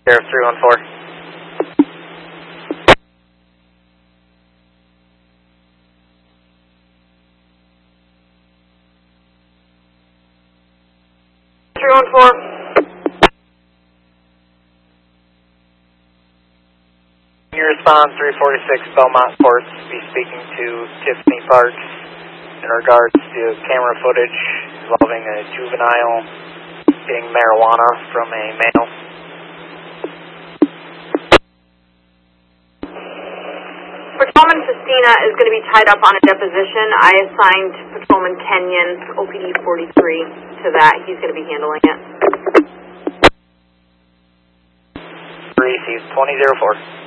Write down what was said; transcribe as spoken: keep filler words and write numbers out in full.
Sheriff three one four. three one four. Your response, three forty-six Belmont Courts, be speaking to Tiffany Parks in regards to camera footage involving a juvenile getting marijuana from a male. Patrolman Festina is going to be tied up on a deposition. I assigned Patrolman Kenyon, O P D forty-three, to that. He's going to be handling it. Received twenty oh four.